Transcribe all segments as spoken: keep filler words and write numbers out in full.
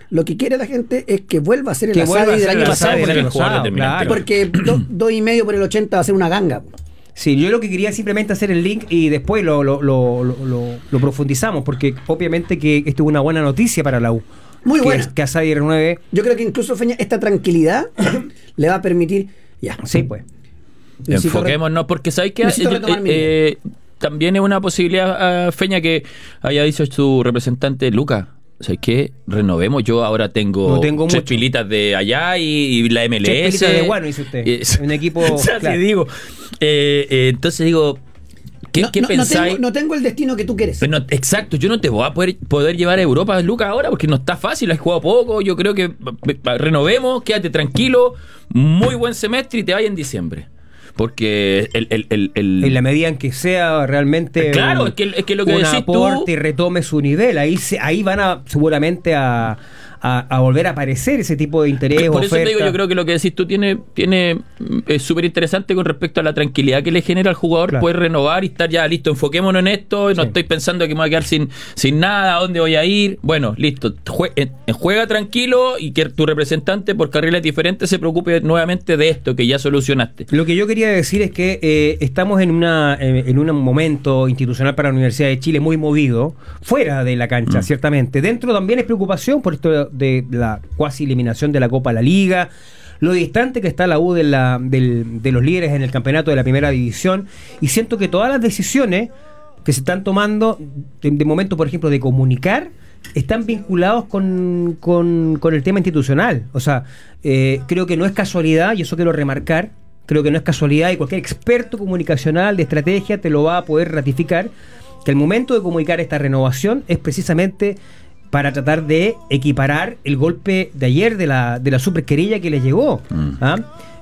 lo que quiere la gente es que vuelva a ser el Que vuelva Asadi a del ser año el pasado. Asadi del Porque, año pasado, claro. porque do, dos y medio por el ochenta va a ser una ganga. Sí, yo lo que quería es simplemente hacer el link y después lo, lo, lo, lo, lo, lo profundizamos, porque obviamente que esto es una buena noticia para la U. Muy que, buena. Que Asadi renueve. Yo creo que incluso, Feña, esta tranquilidad le va a permitir. Ya. Sí, pues. Necesito Enfoquémonos, porque sabes que necesito eh, retomar mi eh, también es una posibilidad, uh, Feña, que haya dicho su representante Lucas. ¿Sabes qué? Renovemos. Yo ahora tengo, No tengo tres mucho. pilitas de allá y, y la M L S. Tres pilitas de guano, dice usted. Eh, Un equipo. o sea, claro. te digo. Eh, eh, entonces digo, ¿qué, no, ¿qué no, no pensáis? tengo, no tengo el destino que tú quieres. Pero no, exacto, yo no te voy a poder, poder llevar a Europa, Lucas, ahora, porque no está fácil, has jugado poco. Yo creo que renovemos, quédate tranquilo, muy buen semestre y te vayas en diciembre. Porque el, el, el, el... en la medida en que sea realmente claro, un, es, que, es que lo que un decís aporte tú, y retome su nivel, ahí se, ahí van a seguramente a, a, a volver a aparecer ese tipo de interés. por eso oferta. te digo, yo creo que lo que decís tú tiene, tiene es súper interesante con respecto a la tranquilidad que le genera al jugador, claro. poder renovar y estar ya listo, enfoquémonos en esto, no Sí. estoy pensando que me voy a quedar sin, sin nada, a dónde voy a ir. Bueno, listo, jue, eh, juega tranquilo y que tu representante por carriles diferentes se preocupe nuevamente de esto que ya solucionaste. Lo que yo quería decir es que eh, estamos en una eh, en un momento institucional para la Universidad de Chile muy movido, fuera de la cancha, Mm. ciertamente. Dentro también es preocupación por esto de la cuasi eliminación de la Copa de la Liga, lo distante que está la U de, la, del, de los líderes en el campeonato de la primera división, y siento que todas las decisiones que se están tomando, de, de momento, por ejemplo, de comunicar, están vinculados con, con, con el tema institucional. O sea, eh, creo que no es casualidad, y eso quiero remarcar, creo que no es casualidad, y cualquier experto comunicacional de estrategia te lo va a poder ratificar, que el momento de comunicar esta renovación es precisamente para tratar de equiparar el golpe de ayer de la, de la superquerella que les llegó. Mm. ¿Ah?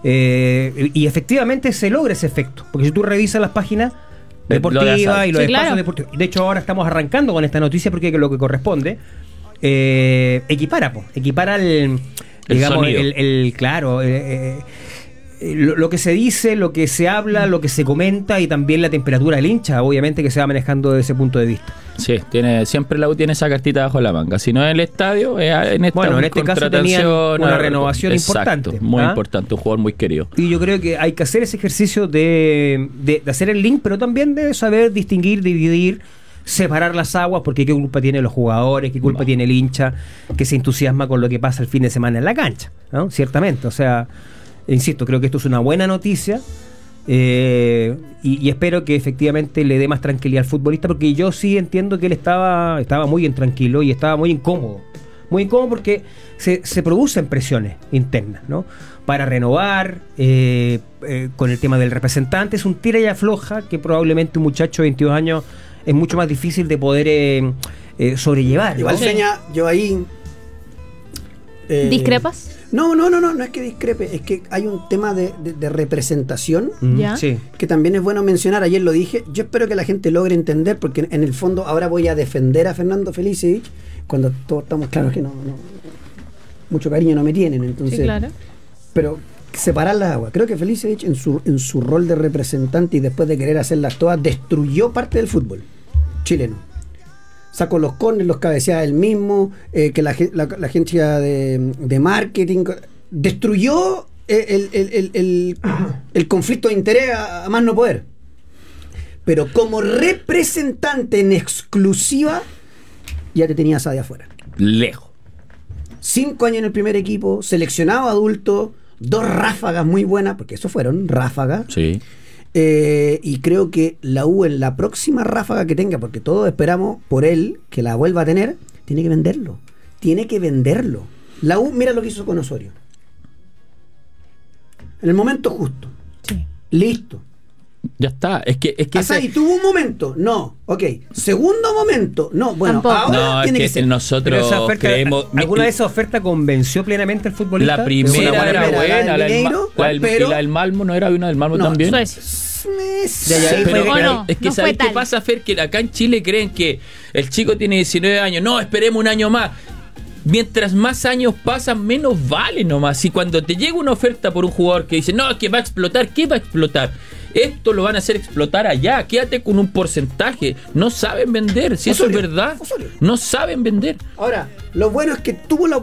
Eh, y efectivamente se logra ese efecto, porque si tú revisas las páginas Eh, lo de deportivas Asadi. y los Sí, espacios claro. deportivos, de hecho ahora estamos arrancando con esta noticia porque es lo que corresponde, eh, equipara, po, equipara el, digamos, sonido. el, el- claro, eh, eh, lo, lo que se dice, lo que se habla, lo que se comenta, y también la temperatura del hincha, obviamente, que se va manejando desde ese punto de vista. Sí, tiene, siempre la U tiene esa cartita bajo la manga. Si no en el estadio, es en esta Bueno, en este caso tenían contratación, una a- renovación exacto, importante, muy ¿ah? importante, un jugador muy querido. Y yo creo que hay que hacer ese ejercicio de, de, de hacer el link, pero también de saber distinguir, dividir, separar las aguas, porque qué culpa tienen los jugadores, qué culpa No. tiene el hincha que se entusiasma con lo que pasa el fin de semana en la cancha, ¿no? Ciertamente, o sea, insisto, creo que esto es una buena noticia, eh, y, y espero que efectivamente le dé más tranquilidad al futbolista, porque yo sí entiendo que él estaba, estaba muy intranquilo y estaba muy incómodo. Muy incómodo porque se, se producen presiones internas, ¿no? Para renovar, eh, eh, con el tema del representante, es un tira y afloja que probablemente un muchacho de veintidós años es mucho más difícil de poder eh, eh, sobrellevar, ¿no? Igual, Feña, yo ahí. eh, ¿Discrepas? No, no, no, no, no es que discrepe, es que hay un tema de, de- de representación Mm, Ya. Sí. que también es bueno mencionar. Ayer lo dije, yo espero que la gente logre entender, porque en el fondo ahora voy a defender a Fernando Felicevich cuando todos estamos claros que no, no mucho cariño no me tienen, entonces. Sí, claro. Pero separar las aguas. Creo que Felicevich en su, en su rol de representante y después de querer hacerlas todas, destruyó parte del fútbol chileno. Sacó los corners, los cabeceaba él mismo, eh, que la, gen- la, la agencia de, de marketing destruyó el, el, el, el, el conflicto de interés a, a más no poder. Pero como representante en exclusiva, ya te tenías de afuera. Lejos. Cinco años en el primer equipo, seleccionado adulto, dos ráfagas muy buenas, porque eso fueron ráfagas. Sí. Eh, y creo que la U en la próxima ráfaga que tenga, porque todos esperamos por él que la vuelva a tener, tiene que venderlo. Tiene que venderlo. La U, mira lo que hizo con Osorio. En el momento justo. Sí. Listo. Ya está. Es que, es que Asadi ese- tuvo un momento. No. Ok. Segundo momento. No. Bueno, Tampoco. ahora no, es tiene que, que, ser. nosotros Pero esa oferta, creemos. ¿alguna de esas ofertas convenció plenamente al futbolista? La Es una primera buena era pregunta. buena, la la, del del Ma- Mineiro, la del- pero- y la del Malmo, ¿no era una del Malmo No, también? Suecia. Ya, ya, ahí Pero fue- no, es que no fue ¿sabes qué tal. pasa, Fer? Que acá en Chile creen que el chico tiene diecinueve años. No, esperemos un año más. Mientras más años pasan, menos vale nomás. Si cuando te llega una oferta por un jugador que dice, no, que va a explotar, ¿qué va a explotar? Esto lo van a hacer explotar allá. Quédate con un porcentaje. No saben vender. Si eso es Osorio, verdad, Osorio. no saben vender. Ahora, lo bueno es que tuvo la